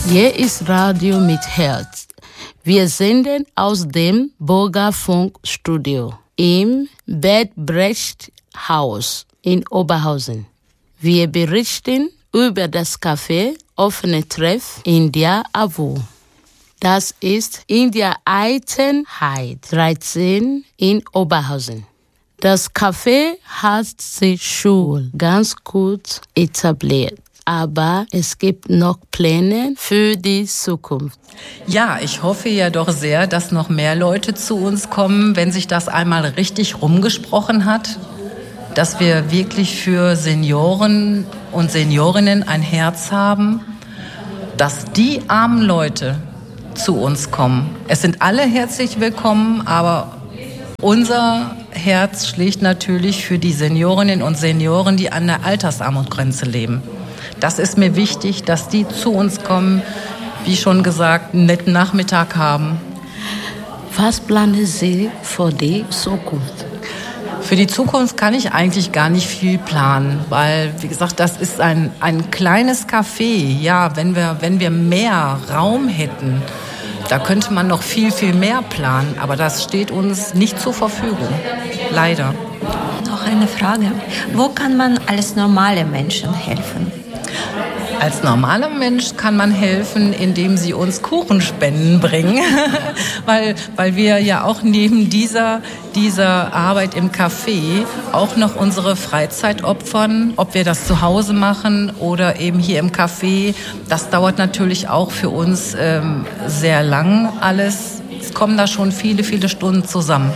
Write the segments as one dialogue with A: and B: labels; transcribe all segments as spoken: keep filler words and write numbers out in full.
A: Hier ist Radio mit Herz. Wir senden aus dem Bürgerfunkstudio im Bert Brecht Haus in Oberhausen. Wir berichten über das Café Offene Treff India Avu. Das ist in der Altenheit dreizehn in Oberhausen. Das Café hat sich schon ganz gut etabliert. Aber es gibt noch Pläne für die Zukunft.
B: Ja, ich hoffe ja doch sehr, dass noch mehr Leute zu uns kommen, wenn sich das einmal richtig rumgesprochen hat, dass wir wirklich für Senioren und Seniorinnen ein Herz haben, dass die armen Leute zu uns kommen. Es sind alle herzlich willkommen, aber unser Herz schlägt natürlich für die Seniorinnen und Senioren, die an der Altersarmutsgrenze leben. Das ist mir wichtig, dass die zu uns kommen, wie schon gesagt, einen netten Nachmittag haben.
A: Was planen Sie für die Zukunft?
B: Für die Zukunft kann ich eigentlich gar nicht viel planen, weil, wie gesagt, das ist ein, ein kleines Café. Ja, wenn wir, wenn wir mehr Raum hätten, da könnte man noch viel, viel mehr planen. Aber das steht uns nicht zur Verfügung, leider.
C: Noch eine Frage. Wo kann man als normale Menschen helfen?
B: Als normaler Mensch kann man helfen, indem sie uns Kuchenspenden bringen, weil, weil wir ja auch neben dieser, dieser Arbeit im Café auch noch unsere Freizeit opfern, ob wir das zu Hause machen oder eben hier im Café. Das dauert natürlich auch für uns ähm, sehr lang alles. Es kommen da schon viele, viele Stunden zusammen.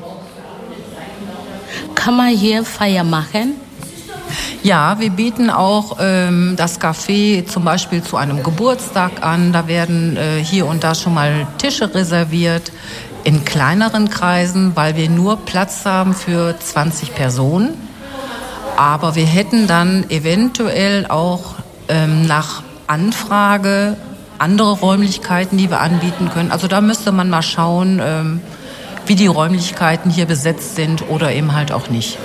A: Kann man hier Feier machen?
B: Ja, wir bieten auch ähm, das Café zum Beispiel zu einem Geburtstag an. Da werden äh, hier und da schon mal Tische reserviert in kleineren Kreisen, weil wir nur Platz haben für zwanzig Personen. Aber wir hätten dann eventuell auch ähm, nach Anfrage andere Räumlichkeiten, die wir anbieten können. Also da müsste man mal schauen, ähm, wie die Räumlichkeiten hier besetzt sind oder eben halt auch nicht.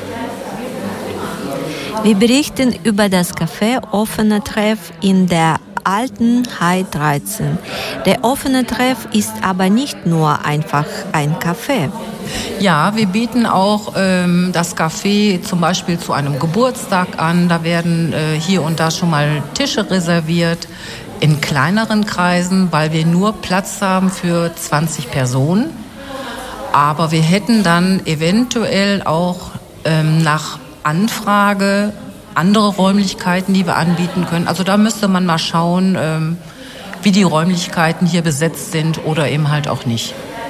C: Wir berichten über das Café Offene Treff in der Altenheit dreizehn. Der Offene Treff ist aber nicht nur einfach ein Café.
B: Ja, wir bieten auch ähm, das Café zum Beispiel zu einem Geburtstag an. Da werden äh, hier und da schon mal Tische reserviert in kleineren Kreisen, weil wir nur Platz haben für zwanzig Personen. Aber wir hätten dann eventuell auch ähm, nach Anfrage andere Räumlichkeiten, die wir anbieten können. Also da müsste man mal schauen, ähm, wie die Räumlichkeiten hier besetzt sind oder eben halt auch nicht.